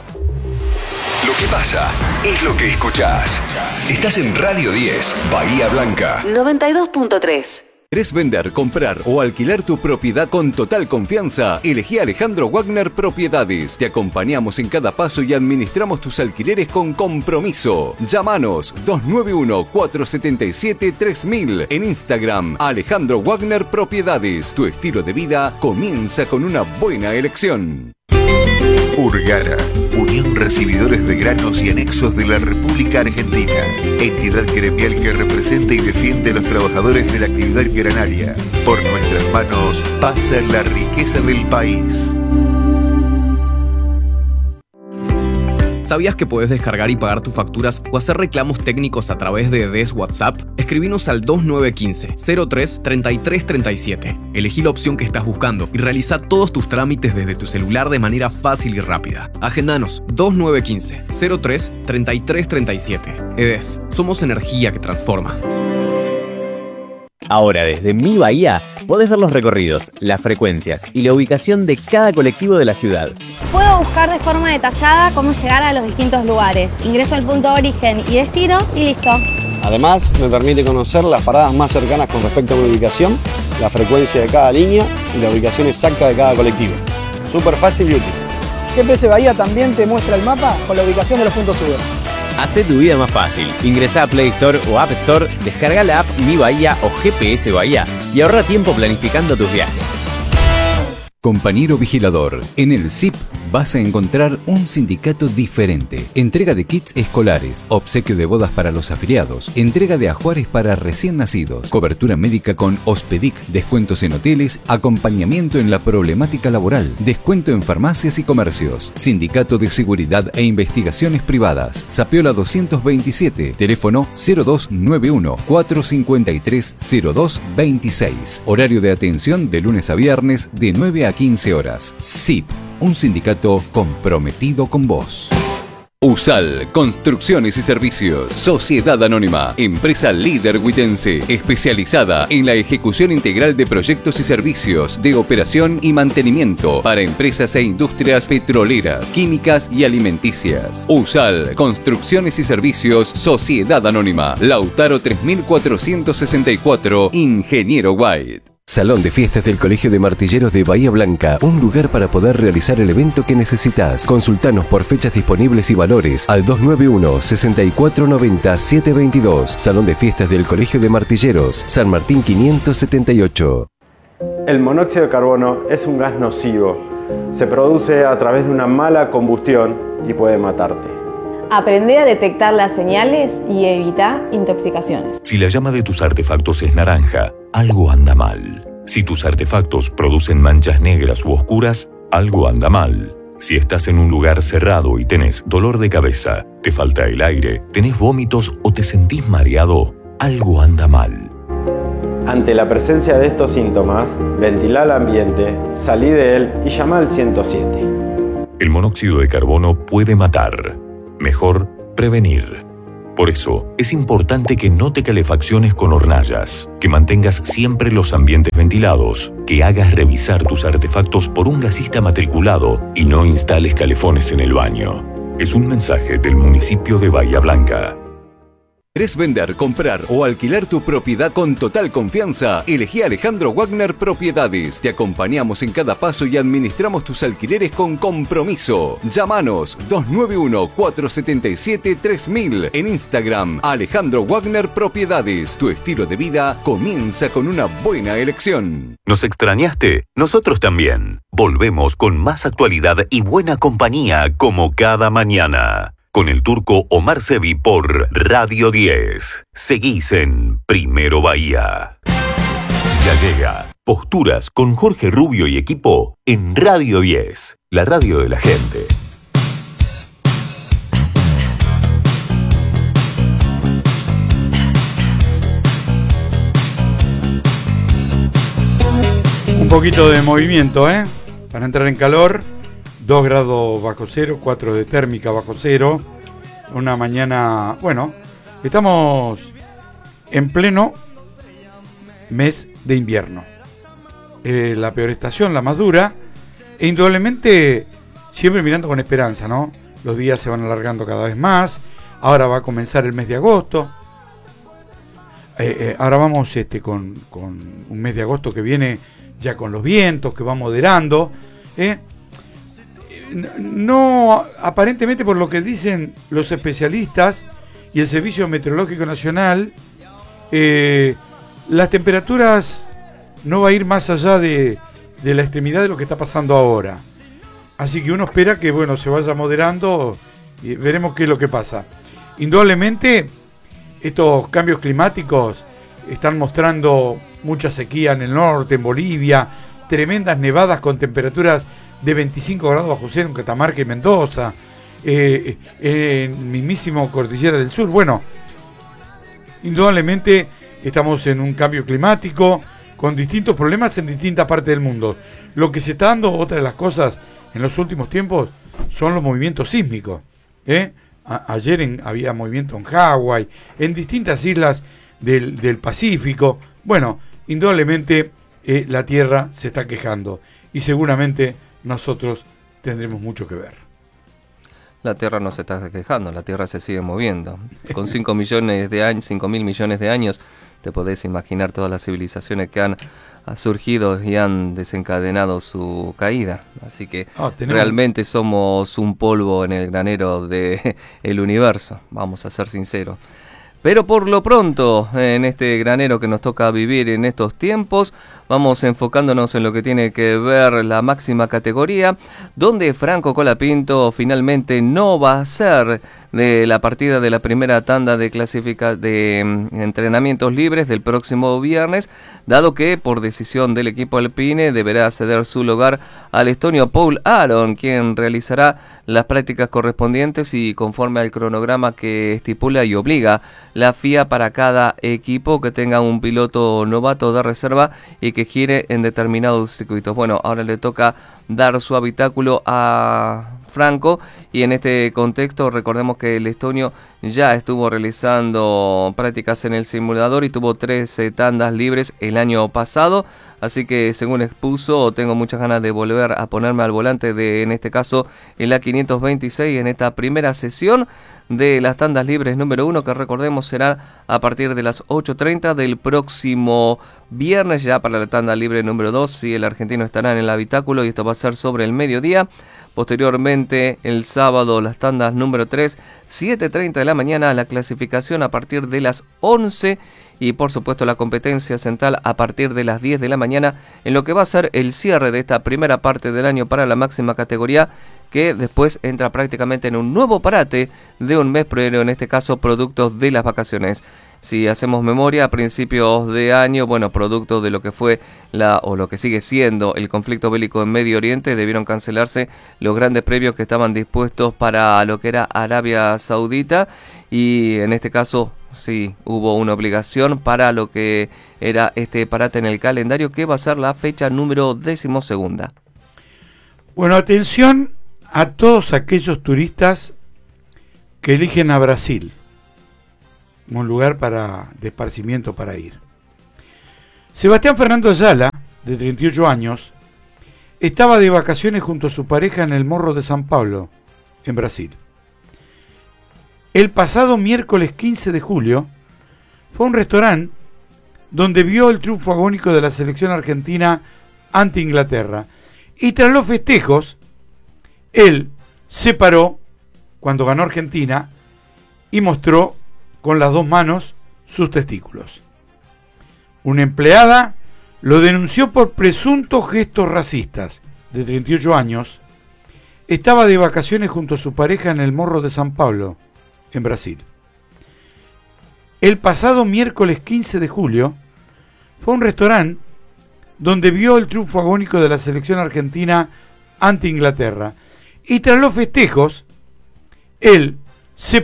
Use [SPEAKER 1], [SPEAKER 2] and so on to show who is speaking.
[SPEAKER 1] Lo que pasa es lo que escuchás. Estás en Radio 10, Bahía Blanca.
[SPEAKER 2] 92.3.
[SPEAKER 3] ¿Querés vender, comprar o alquilar tu propiedad con total confianza? Elegí Alejandro Wagner Propiedades. Te acompañamos en cada paso y administramos tus alquileres con compromiso. Llámanos 291-477-3000. En Instagram, Alejandro Wagner Propiedades. Tu estilo de vida comienza con una buena elección.
[SPEAKER 4] Urgara, Unión Recibidores de Granos y Anexos de la República Argentina. Entidad gremial que representa y defiende a los trabajadores de la actividad granaria. Por nuestras manos pasa la riqueza del país.
[SPEAKER 5] ¿Sabías que podés descargar y pagar tus facturas o hacer reclamos técnicos a través de DES WhatsApp? Escribinos al 2915-03-3337. Elegí la opción que estás buscando y realiza todos tus trámites desde tu celular de manera fácil y rápida. Agendanos 2915-03-3337. EDES, somos energía que transforma.
[SPEAKER 6] Ahora desde Mi Bahía podés ver los recorridos, las frecuencias y la ubicación de cada colectivo de la ciudad.
[SPEAKER 7] Puedo buscar de forma detallada cómo llegar a los distintos lugares. Ingreso al punto de origen y destino y listo.
[SPEAKER 8] Además, me permite conocer las paradas más cercanas con respecto a mi ubicación, la frecuencia de cada línea y la ubicación exacta de cada colectivo. Súper fácil y útil.
[SPEAKER 9] GPS Bahía también te muestra el mapa con la ubicación de los puntos Uber.
[SPEAKER 6] Hacé tu vida más fácil. Ingresá a Play Store o App Store, descarga la app Mi Bahía o GPS Bahía y ahorra tiempo planificando tus viajes.
[SPEAKER 3] Compañero vigilador, en el CIP vas a encontrar un sindicato diferente. Entrega de kits escolares, obsequio de bodas para los afiliados, entrega de ajuares para recién nacidos, cobertura médica con Hospedic, descuentos en hoteles, acompañamiento en la problemática laboral, descuento en farmacias y comercios. Sindicato de Seguridad e Investigaciones Privadas, Zapiola 227, teléfono 0291-453-0226. Horario de atención de lunes a viernes de 9 a 15 horas. CIP, un sindicato comprometido con vos. USAL, Construcciones y Servicios, Sociedad Anónima, empresa líder huitense, especializada en la ejecución integral de proyectos y servicios de operación y mantenimiento para empresas e industrias petroleras, químicas y alimenticias. USAL, Construcciones y Servicios, Sociedad Anónima, Lautaro 3464, Ingeniero White.
[SPEAKER 10] Salón de Fiestas del Colegio de Martilleros de Bahía Blanca, un lugar para poder realizar el evento que necesitas. Consultanos por fechas disponibles y valores al 291-6490-722. Salón de Fiestas del Colegio de Martilleros, San Martín 578.
[SPEAKER 11] El monóxido de carbono es un gas nocivo. Se produce a través de una mala combustión y puede matarte.
[SPEAKER 12] Aprende a detectar las señales y evita intoxicaciones.
[SPEAKER 4] Si la llama de tus artefactos es naranja, algo anda mal. Si tus artefactos producen manchas negras u oscuras, algo anda mal. Si estás en un lugar cerrado y tenés dolor de cabeza, te falta el aire, tenés vómitos o te sentís mareado, algo anda mal.
[SPEAKER 11] Ante la presencia de estos síntomas, ventila el ambiente, salí de él y llama al 107.
[SPEAKER 4] El monóxido de carbono puede matar. Mejor prevenir. Por eso, es importante que no te calefacciones con hornallas, que mantengas siempre los ambientes ventilados, que hagas revisar tus artefactos por un gasista matriculado y no instales calefones en el baño. Es un mensaje del municipio de Bahía Blanca.
[SPEAKER 3] ¿Querés vender, comprar o alquilar tu propiedad con total confianza? Elegí Alejandro Wagner Propiedades. Te acompañamos en cada paso y administramos tus alquileres con compromiso. Llámanos 291-477-3000. En Instagram, Alejandro Wagner Propiedades. Tu estilo de vida comienza con una buena elección.
[SPEAKER 4] ¿Nos extrañaste? Nosotros también. Volvemos con más actualidad y buena compañía como cada mañana. Con el turco Omar Sevi por Radio 10. Seguís en Primero Bahía. Ya llega Posturas con Jorge Rubio y equipo en Radio 10, la radio de la gente.
[SPEAKER 13] Un poquito de movimiento, para entrar en calor. 2 grados bajo cero, 4 de térmica bajo cero. Una mañana, bueno, estamos en pleno mes de invierno. La peor estación, la más dura. E indudablemente siempre mirando con esperanza, ¿no? los días se van alargando cada vez más. Ahora va a comenzar el mes de agosto. Ahora vamos con un mes de agosto que viene ya con los vientos, que va moderando. No, aparentemente, por lo que dicen los especialistas y el Servicio Meteorológico Nacional, las temperaturas no va a ir más allá de la extremidad de lo que está pasando ahora. Así que uno espera que se vaya moderando y veremos qué es lo que pasa. Indudablemente, estos cambios climáticos están mostrando mucha sequía en el norte, en Bolivia, tremendas nevadas con temperaturas de 25 grados bajo cero en Catamarca y Mendoza, en mismísimo Cordillera del Sur. Bueno, indudablemente estamos en un cambio climático con distintos problemas en distintas partes del mundo. Lo que se está dando, otra de las cosas en los últimos tiempos, son los movimientos sísmicos. Ayer había movimiento en Hawái, en distintas islas del Pacífico. Bueno, indudablemente la Tierra se está quejando y seguramente nosotros tendremos mucho que ver.
[SPEAKER 14] La Tierra no se está quejando, la Tierra se sigue moviendo. Con 5 millones de años, 5.000 millones de años, te podés imaginar todas las civilizaciones que han surgido y han desencadenado su caída. Así que realmente somos un polvo en el granero del universo, vamos a ser sinceros. Pero por lo pronto, en este granero que nos toca vivir en estos tiempos, vamos enfocándonos en lo que tiene que ver la máxima categoría, donde Franco Colapinto finalmente no va a ser de la partida de la primera tanda de entrenamientos libres del próximo viernes, dado que por decisión del equipo alpine deberá ceder su lugar al estonio Paul Aron, quien realizará las prácticas correspondientes y conforme al cronograma que estipula y obliga la FIA para cada equipo que tenga un piloto novato de reserva y que gire en determinados circuitos. Bueno, ahora le toca dar su habitáculo a Franco y en este contexto recordemos que el estonio ya estuvo realizando prácticas en el simulador y tuvo 13 tandas libres el año pasado, así que según expuso tengo muchas ganas de volver a ponerme al volante de, en este caso, el A526 en esta primera sesión de las tandas libres número 1, que recordemos será a partir de las 8:30 del próximo viernes. Ya para la tanda libre número 2, sí, el argentino estará en el habitáculo y esto va a ser sobre el mediodía. Posteriormente, el sábado, las tandas número 3, 7:30 de la mañana, la clasificación a partir de las 11 y por supuesto la competencia central a partir de las 10 de la mañana, en lo que va a ser el cierre de esta primera parte del año para la máxima categoría, que después entra prácticamente en un nuevo parate de un mes, pero en este caso productos de las vacaciones. Si hacemos memoria, a principios de año, bueno, producto de lo que fue lo que sigue siendo el conflicto bélico en Medio Oriente, debieron cancelarse los grandes premios que estaban dispuestos para lo que era Arabia Saudita y en este caso sí hubo una obligación para lo que era este parate en el calendario, que va a ser la fecha número 12ª.
[SPEAKER 13] Bueno, atención a todos aquellos turistas que eligen a Brasil como un lugar de esparcimiento para ir. Sebastián Fernando Ayala, de 38 años, estaba de vacaciones junto a su pareja en el Morro de San Pablo, en Brasil. El pasado miércoles 15 de julio fue a un restaurante donde vio el triunfo agónico de la selección argentina ante Inglaterra y tras los festejos él se paró cuando ganó Argentina y mostró con las dos manos sus testículos. Una empleada lo denunció por presuntos gestos racistas. De 38 años, estaba de vacaciones junto a su pareja en el Morro de San Pablo, en Brasil. El pasado miércoles 15 de julio fue a un restaurante donde vio el triunfo agónico de la selección argentina ante Inglaterra y tras los festejos él se